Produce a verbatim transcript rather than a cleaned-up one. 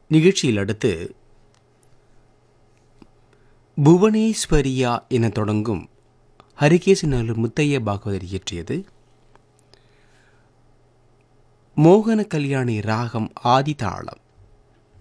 நிகழ்ச்சியில் அடுத்து புவனேஸ்வரியா என தொடங்கும் ஹரிகேசநல்லூர் முத்தைய பாகவதர் இயற்றியது மோகன கல்யாணி ராகம் ஆதிதாளம்.